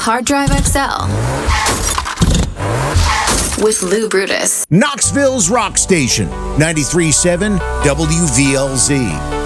Hard Drive XL with Lou Brutus. Knoxville's Rock Station, 93.7 WVLZ.